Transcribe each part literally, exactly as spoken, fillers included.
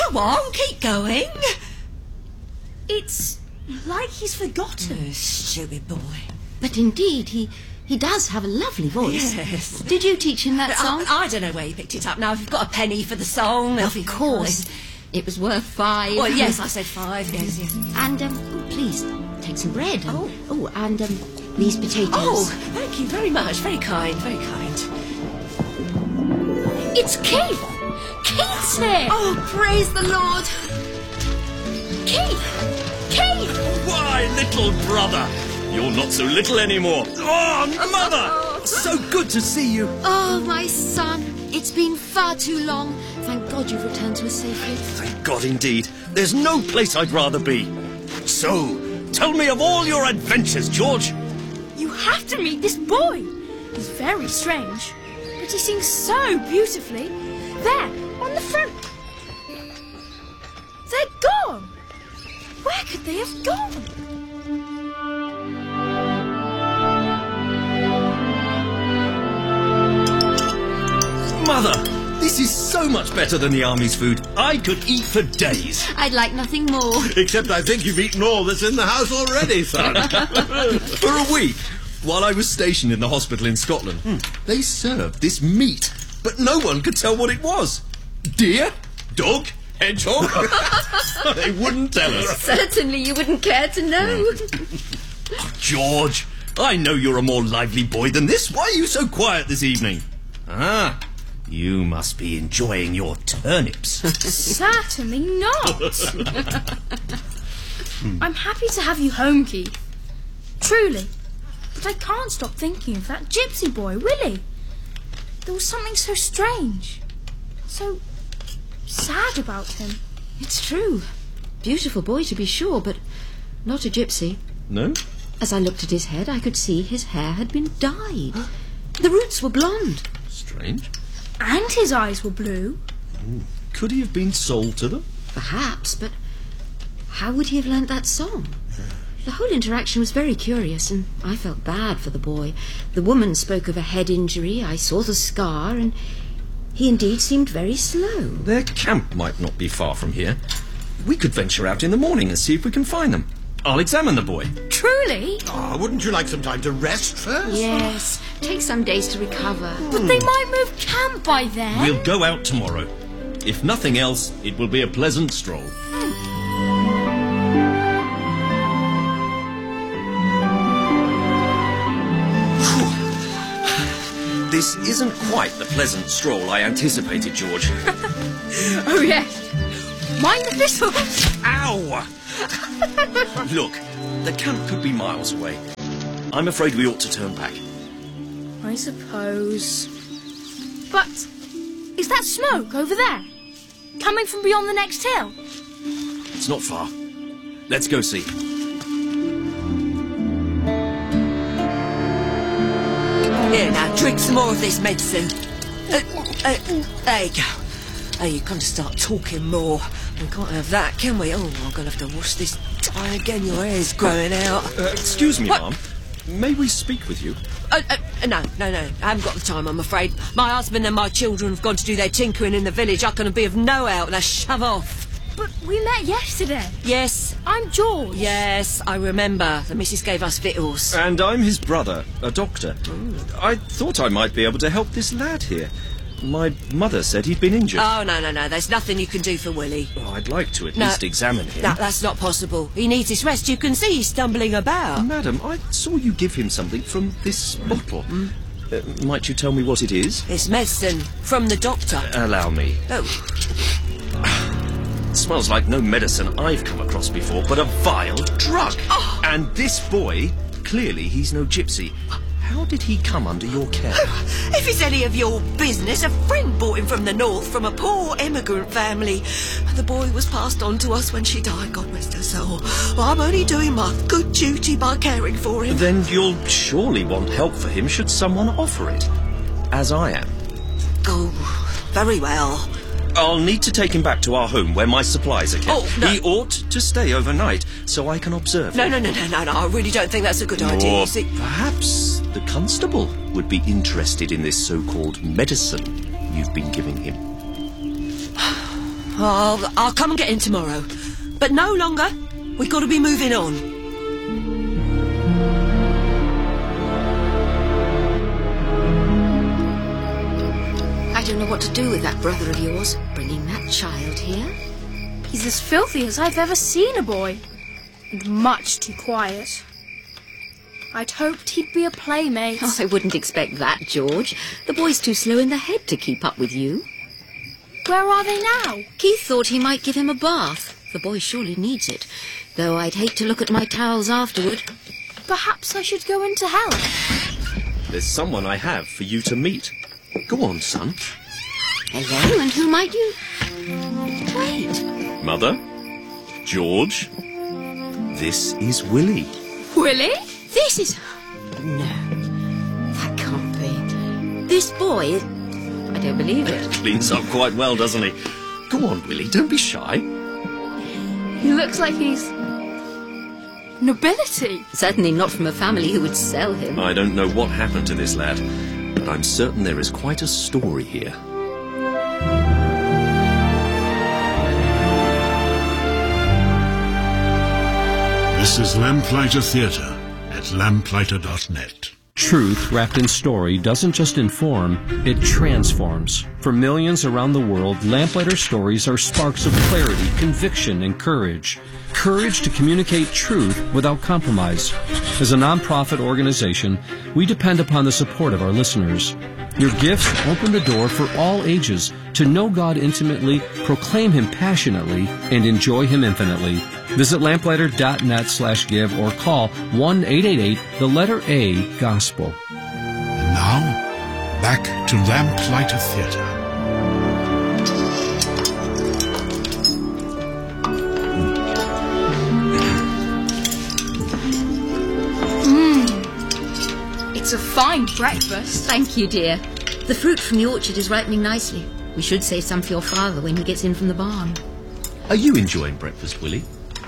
Go on, keep going. It's like he's forgotten. Oh, stupid boy. But indeed, he he does have a lovely voice. Yes. Did you teach him that song? I, I don't know where you picked it up. Now, if you've got a penny for the song... Of course. It was worth five. Well, yes, I said five, yes, yes. And, um, oh, please, take some bread. Oh. Oh, and, um, these potatoes. Oh, thank you very much. Very kind, very kind. It's Keith! Keith's here! Oh, praise the Lord! Keith! Keith! Why, little brother? You're not so little anymore. Oh, Mother! So good to see you. Oh, my son. It's been far too long. Thank God you've returned to us safely. Thank God indeed. There's no place I'd rather be. So, tell me of all your adventures, George. You have to meet this boy. He's very strange, but he sings so beautifully. There, on the front. They're gone. Where could they have gone? Mother, this is so much better than the army's food. I could eat for days. I'd like nothing more. Except I think you've eaten all that's in the house already, son. For a week, while I was stationed in the hospital in Scotland, hmm. they served this meat, but no one could tell what it was. Deer? Dog? Hedgehog? They wouldn't tell us. Certainly you wouldn't care to know. Oh, George, I know you're a more lively boy than this. Why are you so quiet this evening? Ah, you must be enjoying your turnips. Certainly not. I'm happy to have you home, Keith. Truly. But I can't stop thinking of that gypsy boy, Willie. There was something so strange, so sad about him. It's true. Beautiful boy, to be sure, but not a gypsy. No? As I looked at his head, I could see his hair had been dyed. The roots were blonde. Strange. And his eyes were blue. Ooh. Could he have been sold to them? Perhaps, but how would he have learnt that song? The whole interaction was very curious, and I felt bad for the boy. The woman spoke of a head injury, I saw the scar, and he indeed seemed very slow. Their camp might not be far from here. We could venture out in the morning and see if we can find them. I'll examine the boy. Truly? Oh, wouldn't you like some time to rest first? Yes, take some days to recover. But they might move camp by then. We'll go out tomorrow. If nothing else, it will be a pleasant stroll. This isn't quite the pleasant stroll I anticipated, George. Oh, yes. Mind the thistle. Ow! Look, the camp could be miles away. I'm afraid we ought to turn back. I suppose. But is that smoke over there? Coming from beyond the next hill? It's not far. Let's go see. Here, now, drink some more of this medicine. Uh, uh, there you go. Oh, you've got to start talking more. We can't have that, can we? Oh, I'm going to have to wash this tie again. Your hair's growing out. Uh, excuse me, What? Mum. May we speak with you? Uh, uh, no, no, no. I haven't got the time, I'm afraid. My husband and my children have gone to do their tinkering in the village. I can be of no help. Now, shove off. But we met yesterday. Yes, I'm George. yes, I remember. The missus gave us victuals. And I'm his brother, a doctor. I thought I might be able to help this lad here. My mother said he'd been injured. Oh, no, no, no. There's nothing you can do for Willie. Oh, I'd like to at No. least examine him. No, that's not possible. He needs his rest. You can see he's stumbling about. Madam, I saw you give him something from this bottle. Mm. Uh, might you tell me what it is? It's medicine from the doctor. Allow me. Oh, It smells like no medicine I've come across before, but a vile drug. Oh. And this boy, clearly he's no gypsy. How did he come under your care? if it's any of your business, a friend brought him from the north from a poor immigrant family. The boy was passed on to us when she died, God rest her soul. Well, I'm only doing my good duty by caring for him. Then you'll surely want help for him should someone offer it. As I am. Oh, very well. I'll need to take him back to our home where my supplies are kept. Oh, no. He ought to stay overnight so I can observe No, him. no, no, no, no, no. I really don't think that's a good idea. Or You see, perhaps the constable would be interested in this so-called medicine you've been giving him. I'll, I'll come and get him tomorrow. But no longer. We've got to be moving on. I don't know what to do with that brother of yours, bringing that child here. He's as filthy as I've ever seen a boy. And much too quiet. I'd hoped he'd be a playmate. Oh, I wouldn't expect that, George. The boy's too slow in the head to keep up with you. Where are they now? Keith thought he might give him a bath. The boy surely needs it. Though I'd hate to look at my towels afterward. Perhaps I should go in to help. There's someone I have for you to meet. Go on, son. Hello, and who might you... Wait. Mother? George? This is Willie. Willie? This is... No, that can't be. This boy is... I don't believe it. Cleans up quite well, doesn't he? Go on, Willie, don't be shy. He looks like he's... nobility. Certainly not from a family who would sell him. I don't know what happened to this lad, but I'm certain there is quite a story here. This is Lamplighter Theatre at lamplighter dot net. Truth wrapped in story doesn't just inform, it transforms. For millions around the world, Lamplighter stories are sparks of clarity, conviction, and courage. Courage to communicate truth without compromise. As a nonprofit organization, we depend upon the support of our listeners. Your gifts open the door for all ages to know God intimately, proclaim Him passionately, and enjoy Him infinitely. Visit lamplighter dot net slash give or call one eight eight eight, the letter A, Gospel. And now, back to Lamplighter Theatre. It's a fine breakfast. Thank you, dear. The fruit from the orchard is ripening nicely. We should save some for your father when he gets in from the barn. Are you enjoying breakfast, Willie?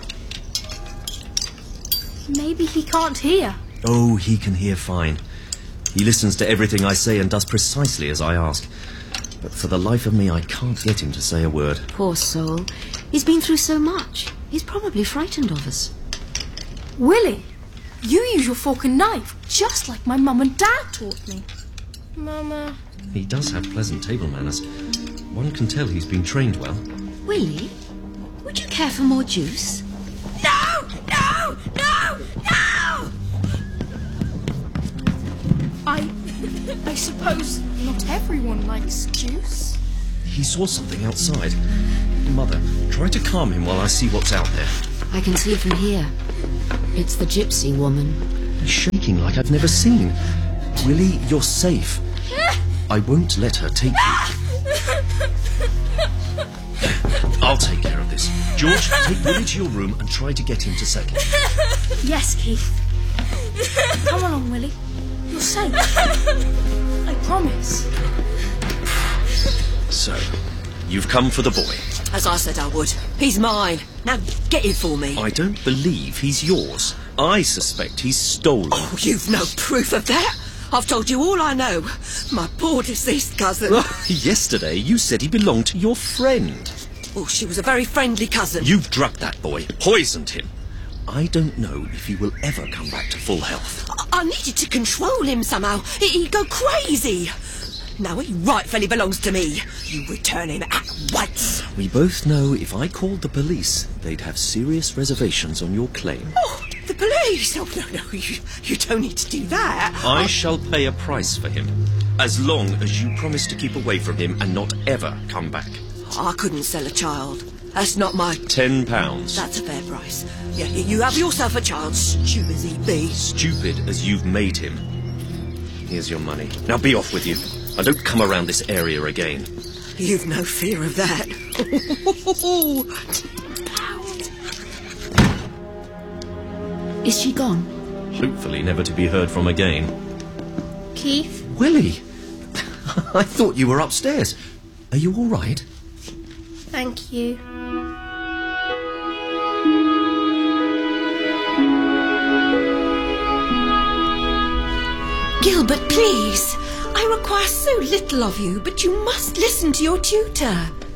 Maybe he can't hear. Oh, he can hear fine. He listens to everything I say and does precisely as I ask. But for the life of me, I can't get him to say a word. Poor soul. He's been through so much. He's probably frightened of us. Willie, you use your fork and knife just like my mum and dad taught me. Mama... He does have pleasant table manners. One can tell he's been trained well. Willie, would you care for more juice? No! No! No! No! I... I suppose not everyone likes juice. He saw something outside. Mother, try to calm him while I see what's out there. I can see from here. It's the gypsy woman. He's shaking like I've never seen. Willie, you're safe. I won't let her take you. I'll take care of this. George, take Willie to your room and try to get him to settle. Yes, Keith. Come along, Willie. You're safe. I promise. So, you've come for the boy. As I said I would. He's mine. Now get him for me. I don't believe he's yours. I suspect he's stolen. Oh, you've no proof of that. I've told you all I know. My poor deceased cousin. Yesterday you said he belonged to your friend. Oh, she was a very friendly cousin. You've drugged that boy, poisoned him. I don't know if he will ever come back to full health. I, I needed to control him somehow. He, he'd go crazy. Now he rightfully belongs to me. You return him at once. We both know if I called the police, they'd have serious reservations on your claim. Oh, the police? Oh, no, no, you, you don't need to do that. I shall pay a price for him, as long as you promise to keep away from him and not ever come back. I couldn't sell a child. That's not my... Ten pounds. That's a fair price. Yeah, you have yourself a child, stupid as he be. Stupid as you've made him. Here's your money. Now be off with you. And don't come around this area again. You've no fear of that. Is she gone? Hopefully never to be heard from again. Keith? Willie! I thought you were upstairs. Are you all right? Thank you. Gilbert, please. I require so little of you, but you must listen to your tutor.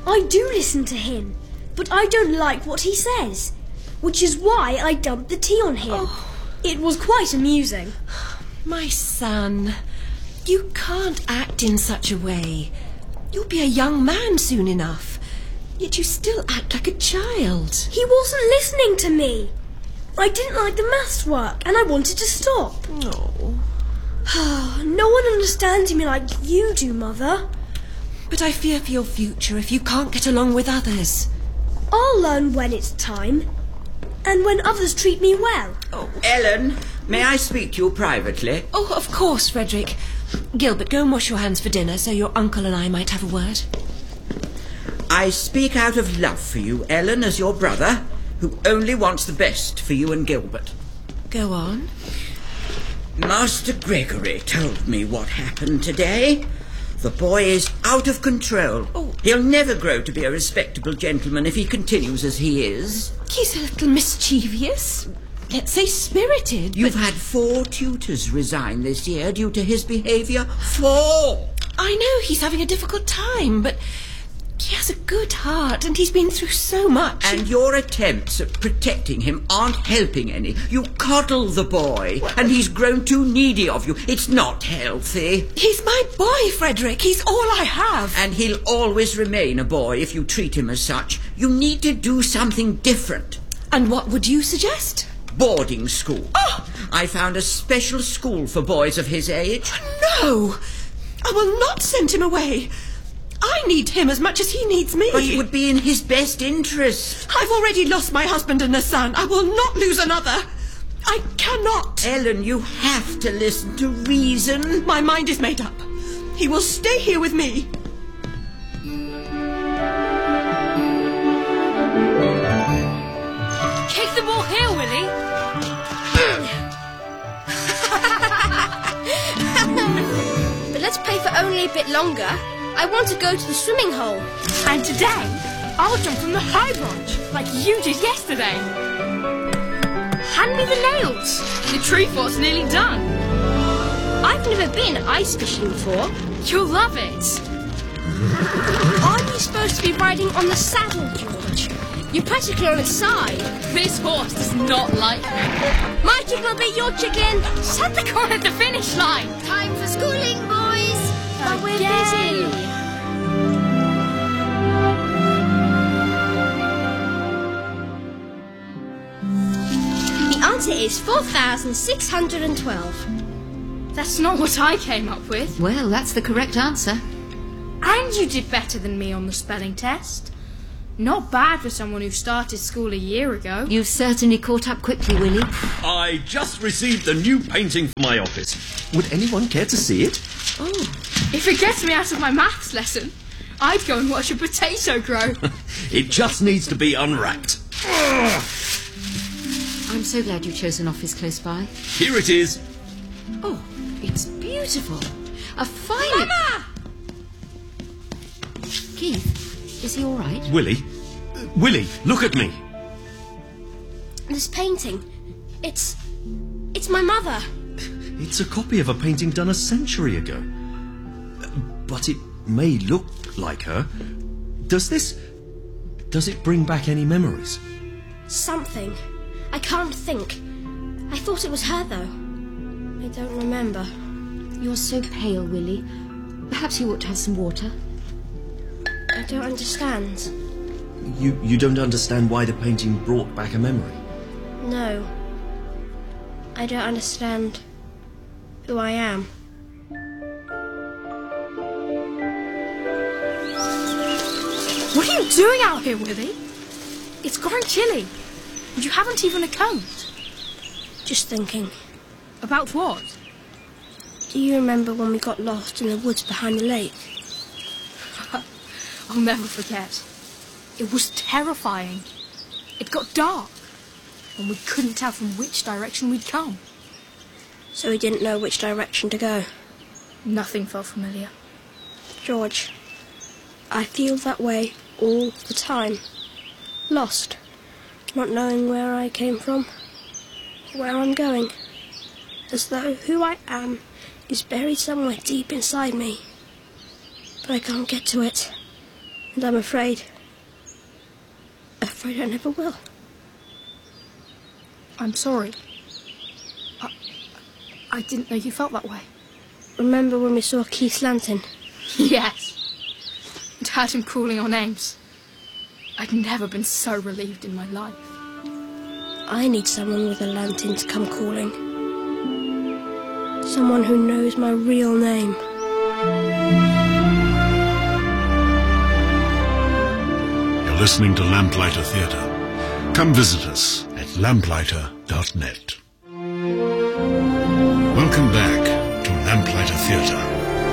I do listen to him, but I don't like what he says, which is why I dumped the tea on him. Oh. It was quite amusing. My son, you can't act in such a way. You'll be a young man soon enough, yet you still act like a child. He wasn't listening to me. I didn't like the maths work and I wanted to stop. No. No one understands me like you do, Mother. But I fear for your future if you can't get along with others. I'll learn when it's time, and when others treat me well. Oh. Ellen, may I speak to you privately? Oh, of course, Frederick. Gilbert, go and wash your hands for dinner so your uncle and I might have a word. I speak out of love for you, Ellen, as your brother, who only wants the best for you and Gilbert. Go on. Master Gregory told me what happened today. The boy is out of control. Oh. He'll never grow to be a respectable gentleman if he continues as he is. He's a little mischievous. Let's say spirited. You've but... had four tutors resign this year due to his behaviour. Four! I know he's having a difficult time, but he has a good heart and he's been through so much. And your attempts at protecting him aren't helping any. You coddle the boy, and he's grown too needy of you. It's not healthy. He's my boy, Frederick. He's all I have. And he'll always remain a boy if you treat him as such. You need to do something different. And what would you suggest? Boarding school. Oh! I found a special school for boys of his age. No! I will not send him away. I need him as much as he needs me. But it would be in his best interest. I've already lost my husband and a son. I will not lose another. I cannot. Ellen, you have to listen to reason. My mind is made up. He will stay here with me. Kick the ball here, Willie. But let's play for only a bit longer. I want to go to the swimming hole. And today, I'll jump from the high branch, like you did yesterday. Hand me the nails. The tree fort's nearly done. I've never been ice fishing before. You'll love it. Aren't you supposed to be riding on the saddle, George? You're practically on its side. This horse does not like me. My chicken will be your chicken. Set the corn at the finish line. Time for schooling, boys. But we're Yay. busy. The answer is four thousand six hundred twelve. That's not what I came up with. Well, that's the correct answer. And you did better than me on the spelling test. Not bad for someone who started school a year ago. You've certainly caught up quickly, Willie. I just received a new painting for my office. Would anyone care to see it? Oh, if it gets me out of my maths lesson, I'd go and watch a potato grow. It just needs to be unwrapped. I'm so glad you chose an office close by. Here it is. Oh, it's beautiful. A fine... Mama! Keith, is he all right? Willie, uh, Willie, look at me. This painting, it's... it's my mother. It's a copy of a painting done a century ago. But it may look like her. Does this... does it bring back any memories? Something. I can't think. I thought it was her, though. I don't remember. You're so pale, Willie. Perhaps you ought to have some water. I don't understand. You, you don't understand why the painting brought back a memory? No. I don't understand who I am. What are you doing out here, Willie? It's growing chilly. And you haven't even a coat. Just thinking. About what? Do you remember when we got lost in the woods behind the lake? I'll never forget. It was terrifying. It got dark, and we couldn't tell from which direction we'd come. So we didn't know which direction to go. Nothing felt familiar. George, I feel that way all the time. Lost, not knowing where I came from, where I'm going. As though who I am is buried somewhere deep inside me. But I can't get to it. And I'm afraid... afraid I never will. I'm sorry. I, I didn't know you felt that way. Remember when we saw Keith's lantern? Yes. And heard him calling our names. I'd never been so relieved in my life. I need someone with a lantern to come calling. Someone who knows my real name. You're listening to Lamplighter Theatre. Come visit us at lamplighter dot net. Welcome back to Lamplighter Theatre.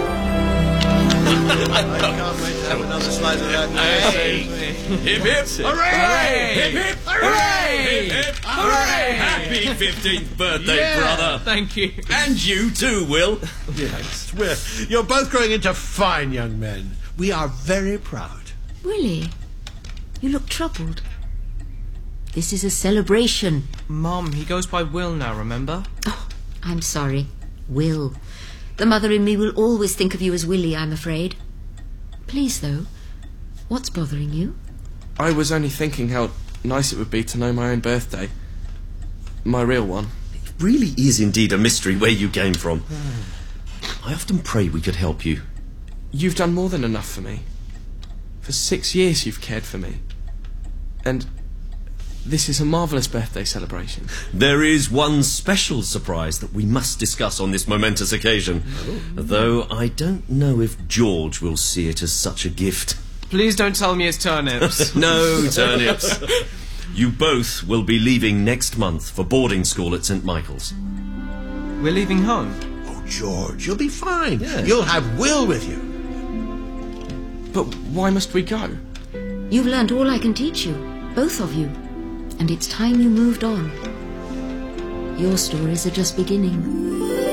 I can't wait to have another slice of that. Hey! Hip hip! Hooray! Hip hip! Hooray! Hip hip! Hooray! Happy fifteenth birthday, Yeah. brother! Thank you. And you too, Will. Yes, we're, you're both growing into fine young men. We are very proud. Willie, you look troubled. This is a celebration. Mum, he goes by Will now, remember? Oh, I'm sorry. Will. The mother in me will always think of you as Willie, I'm afraid. Please, though, what's bothering you? I was only thinking how nice it would be to know my own birthday. My real one. It really is indeed a mystery where you came from. I often pray we could help you. You've done more than enough for me. For six years you've cared for me. And this is a marvellous birthday celebration. There is one special surprise that we must discuss on this momentous occasion. Though I don't know if George will see it as such a gift. Please don't tell me it's turnips. No turnips. You both will be leaving next month for boarding school at Saint Michael's. We're leaving home. Oh, George, you'll be fine. Yeah. You'll have Will with you. But why must we go? You've learned all I can teach you, both of you. And it's time you moved on. Your stories are just beginning.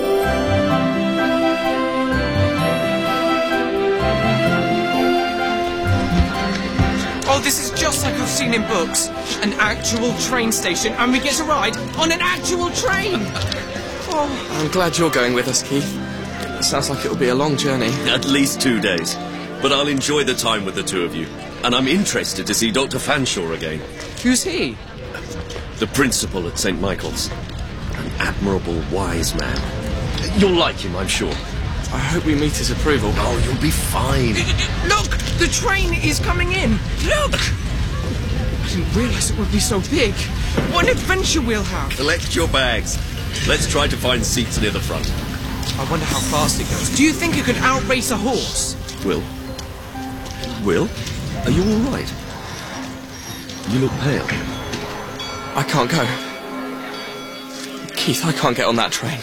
Oh, this is just like I've seen in books. An actual train station, and we get to ride on an actual train! Oh, I'm glad you're going with us, Keith. It sounds like it'll be a long journey. At least two days. But I'll enjoy the time with the two of you. And I'm interested to see Doctor Fanshawe again. Who's he? The principal at Saint Michael's. An admirable, wise man. You'll like him, I'm sure. I hope we meet his approval. Oh, you'll be fine. Look! The train is coming in! Look! I didn't realise it would be so big. What an adventure we'll have! Collect your bags. Let's try to find seats near the front. I wonder how fast it goes. Do you think it could outrace a horse? Will? Will? Are you all right? You look pale. I can't go. Keith, I can't get on that train.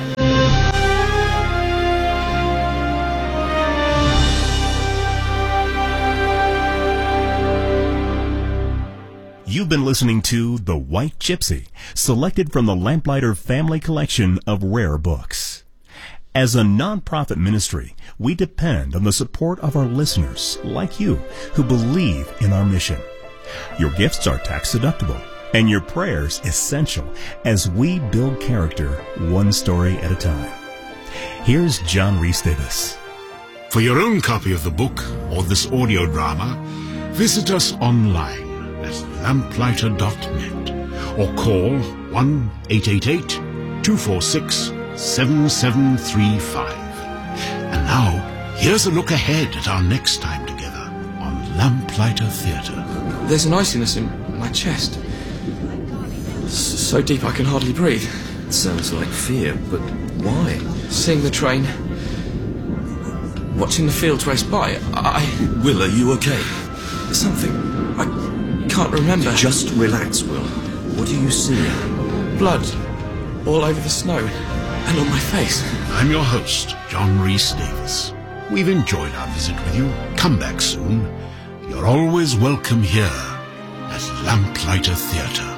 You've been listening to The White Gypsy, selected from the Lamplighter Family Collection of rare books. As a non-profit ministry, we depend on the support of our listeners, like you, who believe in our mission. Your gifts are tax-deductible, and your prayers essential as we build character one story at a time. Here's John Rhys Davis. For your own copy of the book or this audio drama, visit us online at lamplighter dot net or call one eight eight eight, two four six, seven seven three five. And now, here's a look ahead at our next time together on Lamplighter Theatre. There's an iciness in my chest. S- so deep I can hardly breathe. It sounds like fear, but why? Seeing the train, watching the fields race by, I... Will, are you okay? Something I can't remember. Just relax, Will. What do you see? Blood all over the snow and on my face. I'm your host, John Rhys Davis. We've enjoyed our visit with you. Come back soon. You're always welcome here at Lamplighter Theatre.